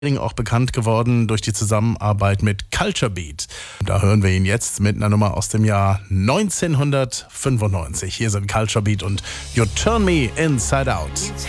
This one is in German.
auch bekannt geworden durch die Zusammenarbeit mit Culture Beat. Da hören wir ihn jetzt mit einer Nummer aus dem Jahr 1995. Hier sind Culture Beat und You Turn Me Inside Out.